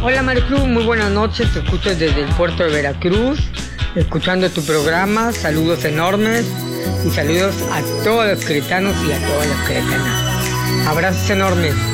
Hola Maricruz, muy buenas noches, te escucho desde el puerto de Veracruz, escuchando tu programa, saludos enormes y saludos a todos los queretanos y a todas las queretanas. Abrazos enormes.